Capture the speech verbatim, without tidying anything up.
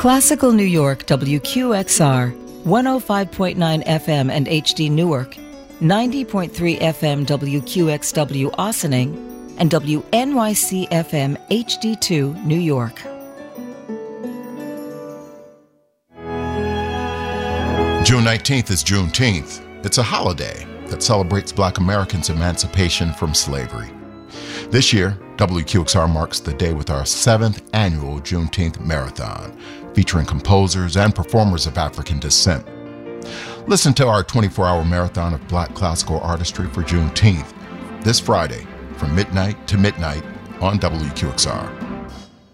Classical New York, W Q X R, one oh five point nine F M and H D Newark, ninety point three F M W Q X W Ossining, and W N Y C F M H D two New York. June nineteenth is Juneteenth. It's a holiday that celebrates Black Americans' emancipation from slavery. This year, W Q X R marks the day with our seventh annual Juneteenth Marathon, featuring composers and performers of African descent. Listen to our twenty-four hour marathon of Black classical artistry for Juneteenth this Friday from midnight to midnight on W Q X R.